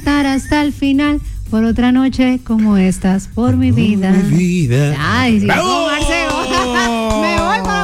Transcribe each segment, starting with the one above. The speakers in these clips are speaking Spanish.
estar hasta el final por otra noche como estas, por mi vida. Mi vida. Ay, sí, ¡Bravo! Me voy para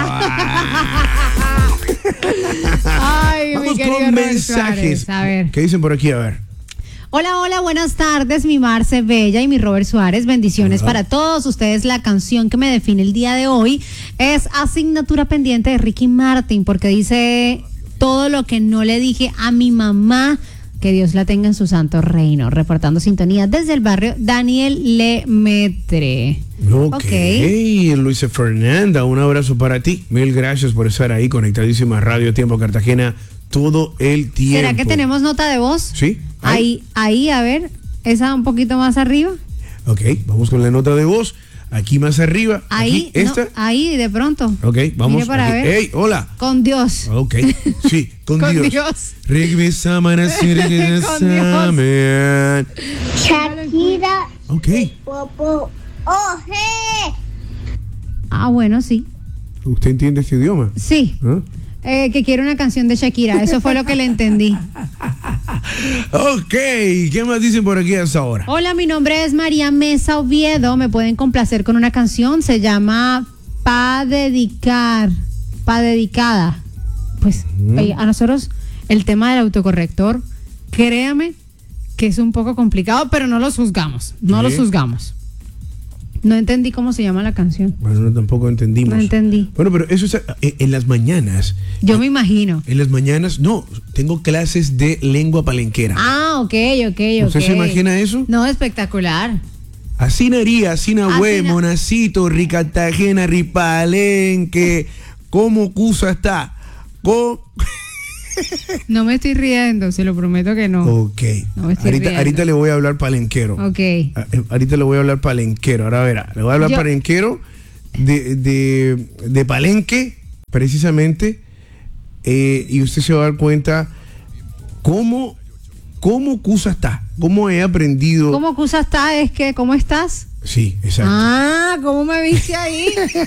Bogotá. Ay, Vamos mi querido con Robert mensajes. Suárez. A ver. ¿Qué dicen por aquí? A ver. Hola, hola, buenas tardes, mi Marce Bella y mi Robert Suárez. Bendiciones para todos ustedes. La canción que me define el día de hoy es Asignatura Pendiente de Ricky Martin, porque dice todo lo que no le dije a mi mamá. Que Dios la tenga en su santo reino. Reportando sintonía desde el barrio Daniel Lemaitre. Ok. Luisa Fernanda, un abrazo para ti. Mil gracias por estar ahí conectadísima a Radio Tiempo Cartagena todo el tiempo. ¿Será que tenemos nota de voz? Sí. Ahí, a ver, esa un poquito más arriba. Ok, vamos con la nota de voz. Aquí más arriba. Ahí, aquí, esta. no, ahí de pronto. Ok, vamos. Mire para aquí. ver. Hey, hola. Con Dios. Ok, sí, con Con Dios. Dios. Regresamos, regresamos. Shakira. Ok. Popo. Oje. Ah, bueno, sí. ¿Usted entiende este idioma? Sí. ¿Ah? Que quiere una canción de Shakira. Eso fue lo que le entendí. Ok, ¿qué más dicen por aquí hasta ahora? Hola, mi nombre es María Mesa Oviedo. Me pueden complacer con una canción. Se llama Pa Dedicada. Pues a nosotros el tema del autocorrector, créame que es un poco complicado, pero no los juzgamos. No los juzgamos. No entendí cómo se llama la canción. Bueno, no, tampoco entendimos. No entendí. Bueno, pero eso es en las mañanas. Yo me imagino. En las mañanas, no, tengo clases de lengua palenquera. Ah, ok. ¿Usted se imagina eso? No, espectacular. Asinaría, Sinahue, Asina- Monacito, Ricatagena, Ripalenque, ¿cómo Cusa está? No me estoy riendo, se lo prometo que no. Ok. No me estoy riendo. Ahorita le voy a hablar palenquero. Ok. Ahorita le voy a hablar palenquero. Ahora verá, le voy a hablar palenquero de Palenque, precisamente. Y usted se va a dar cuenta cómo Cusa está. Cómo he aprendido. ¿Cómo Cusa está? Es que, ¿cómo estás? Sí, exacto. Ah, ¿cómo me viste ahí?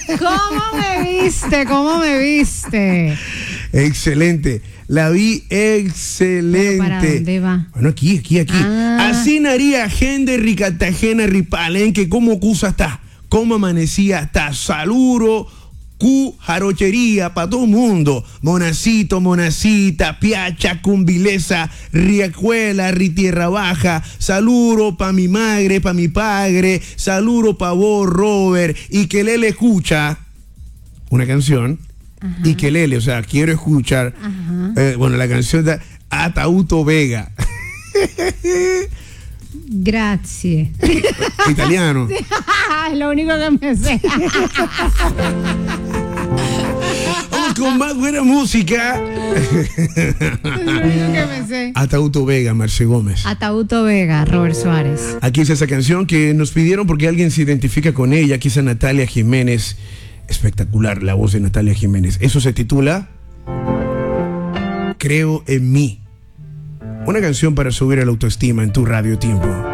¿Cómo me viste? Excelente. La vi excelente. ¿Pero para dónde va? Bueno, aquí. Ah. Asinaría, gente, Ricatagena, Ripalenque, ¿cómo Cusa está? ¿Cómo amanecía? Está Saluro, jarochería para todo el mundo. Monacito, Monacita, Piacha, Cumbilesa, Riacuela, Tierra Baja. Saludo pa' mi madre, pa' mi padre. Saludo pa' vos, Robert. Y que Lele escucha una canción. Ajá. Y que Lele, o sea, quiero escuchar. Bueno, la canción de Atauto Vega. Gracias. Italiano. Es lo único que me sé. Vamos con más buena música. Es lo único que me sé. Atauto Vega, Marce Gómez. Atauto Vega, Robert Suárez. Aquí es esa canción que nos pidieron porque alguien se identifica con ella. Aquí está Natalia Jiménez. Espectacular la voz de Natalia Jiménez. Eso se titula Creo en mí. Una canción para subir la autoestima en tu Radio Tiempo.